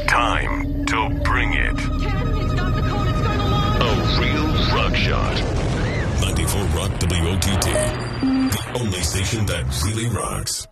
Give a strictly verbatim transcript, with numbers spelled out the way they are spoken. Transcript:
Time to bring it. Ken, it's got the code. It's going along. A real rock shot. ninety-four Rock W O T T. The only station that really rocks.